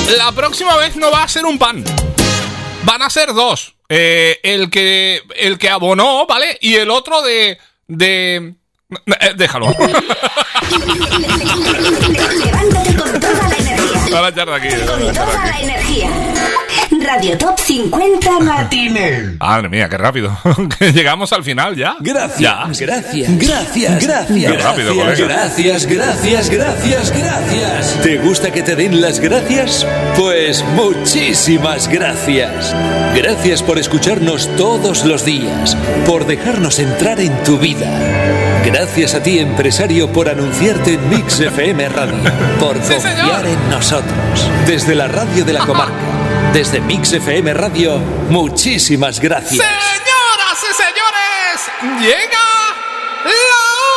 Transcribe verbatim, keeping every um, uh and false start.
La próxima vez no va a ser un pan. Van a ser dos. Eh, el que el que abonó, ¿vale? Y el otro de... de... Eh, déjalo. Levántate con toda la energía. Van a echar de aquí. Con toda la energía. Radio Top cincuenta Matines. Madre mía, qué rápido. Llegamos al final ya. Gracias, ya. gracias, gracias, gracias, Qué rápido, gracias, colega. gracias, gracias, gracias, gracias. ¿Te gusta que te den las gracias? Pues muchísimas gracias. Gracias por escucharnos todos los días, por dejarnos entrar en tu vida. Gracias a ti, empresario, por anunciarte en Mix F M Radio, por Sí, confiar señor. en nosotros. Desde la radio de la comarca, desde Mix F M Radio, muchísimas gracias. Señoras y señores, llega